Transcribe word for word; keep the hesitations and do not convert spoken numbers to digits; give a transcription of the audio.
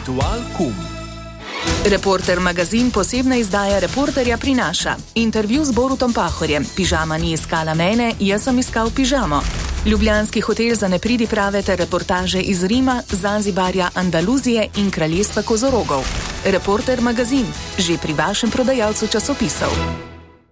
Ritual kum. Reporter magazin posebna izdaja Reporterja prinaša intervju z Borutom Pahorjem. Pižama ni iskala mene, jaz sem iskal pižamo. Ljubljanski hotel za nepridiprave ter reportaže iz Rima, Zanzibarja, Andaluzije in kraljestva kozorogov. Reporter magazin, že pri vašem prodajalcu časopisov.